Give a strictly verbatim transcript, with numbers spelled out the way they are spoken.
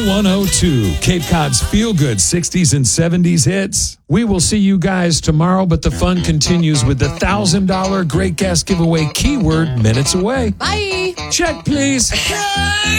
one oh two, Cape Cod's feel-good sixties and seventies hits. We will see you guys tomorrow, but the fun continues with the one thousand dollars Great Gas Giveaway keyword minutes away. Bye. Check, please.